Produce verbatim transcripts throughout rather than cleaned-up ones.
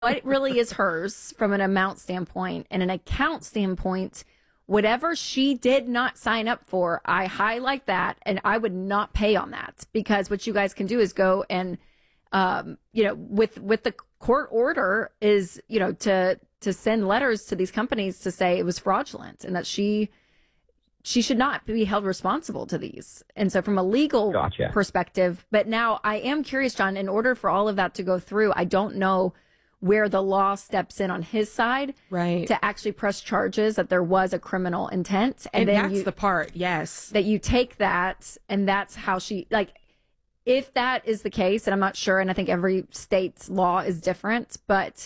what really is hers from an amount standpoint and an account standpoint. Whatever she did not sign up for, I highlight that, and I would not pay on that, because what you guys can do is go and, um, you know, with with the court order is, you know, to to send letters to these companies to say it was fraudulent and that she she should not be held responsible to these. And so from a legal Gotcha. perspective, but now I am curious, John, in order for all of that to go through, I don't know where the law steps in on his side, right, to actually press charges that there was a criminal intent. And, and then that's you, the part, yes. that you take that, and that's how she, like, if that is the case, and I'm not sure, and I think every state's law is different, but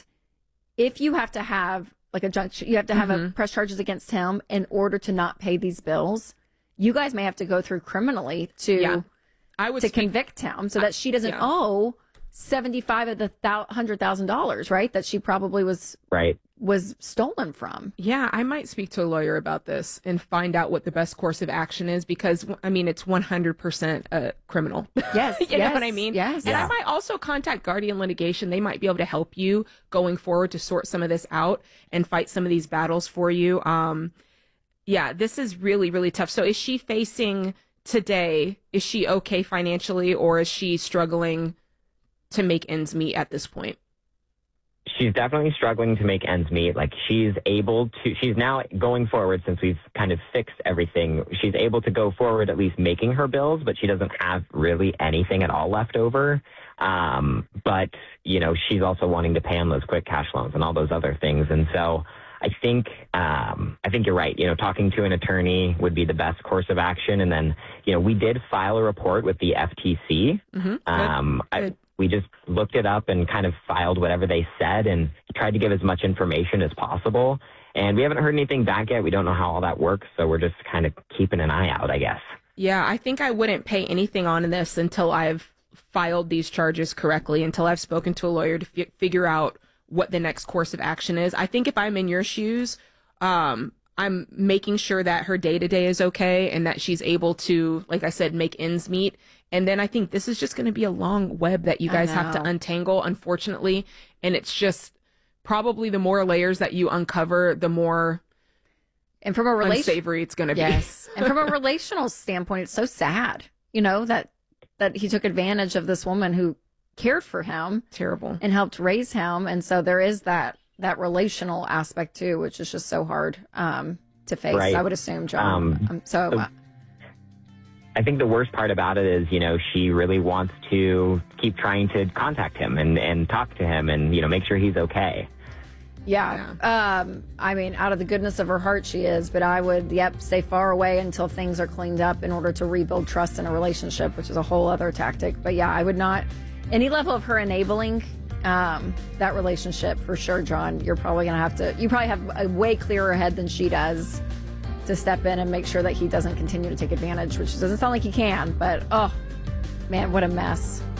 if you have to have, like, a judge, you have to have mm-hmm. a press charges against him in order to not pay these bills, you guys may have to go through criminally to, yeah. I would to speak, convict him so that she doesn't yeah. owe seventy-five of the thou- hundred thousand dollars, right? That she probably was right was stolen from. Yeah, I might speak to a lawyer about this and find out what the best course of action is, because I mean it's one hundred percent a criminal. Yes, you yes, know what I mean. Yes, and yeah. I might also contact Guardian Litigation. They might be able to help you going forward to sort some of this out and fight some of these battles for you. Um, yeah, this is really really tough. So is she facing today? Is she okay financially, or is she struggling to make ends meet at this point? She's definitely struggling to make ends meet. Like, she's able to, she's now going forward, since we've kind of fixed everything, she's able to go forward at least making her bills, but she doesn't have really anything at all left over. Um, but, you know, she's also wanting to pay on those quick cash loans and all those other things. And so I think, um, I think you're right. You know, talking to an attorney would be the best course of action. And then, you know, we did file a report with the F T C. Mm-hmm. Um, Good. I, Good. We just looked it up and kind of filed whatever they said and tried to give as much information as possible. And we haven't heard anything back yet. We don't know how all that works. So we're just kind of keeping an eye out, I guess. Yeah, I think I wouldn't pay anything on this until I've filed these charges correctly, until I've spoken to a lawyer to f- figure out what the next course of action is. I think if I'm in your shoes, um, I'm making sure that her day-to-day is okay and that she's able to, like I said, make ends meet. And then I think this is just going to be a long web that you guys have to untangle, unfortunately. And it's just probably the more layers that you uncover, the more and from a relation- unsavory it's going to yes. be. And from a relational standpoint, it's so sad, you know, that that he took advantage of this woman who cared for him. Terrible. And helped raise him. And so there is that that relational aspect too, which is just so hard um, to face, right. I would assume, John. Um, um, so... so- uh, I think the worst part about it is, you know, she really wants to keep trying to contact him and, and talk to him and, you know, make sure he's okay. Yeah. yeah. Um, I mean, out of the goodness of her heart, she is. But I would, yep, stay far away until things are cleaned up in order to rebuild trust in a relationship, which is a whole other tactic. But yeah, I would not, any level of her enabling um, that relationship for sure, John, you're probably going to have to, you probably have a way clearer head than she does to step in and make sure that he doesn't continue to take advantage, which doesn't sound like he can, but oh man, what a mess.